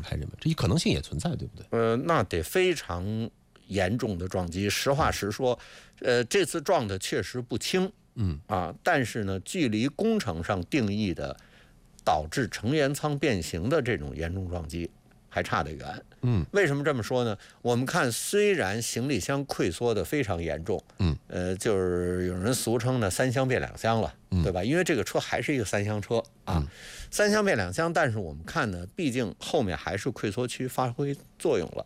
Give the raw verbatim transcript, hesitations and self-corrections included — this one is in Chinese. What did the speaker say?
开人们，这一可能性也存在，对不对？ 呃，那得非常严重的撞击。实话实说，呃，这次撞的确实不轻， 嗯啊，但是呢，距离工程上定义的导致成员舱变形的这种严重撞击还差得远。 嗯， 为什么这么说呢？我们看，虽然行李箱溃缩的非常严重， 嗯， 呃，就是有人俗称呢三厢变两厢了，对吧？因为这个车还是一个三厢车啊，三厢变两厢，但是我们看呢，毕竟后面还是溃缩区发挥作用了。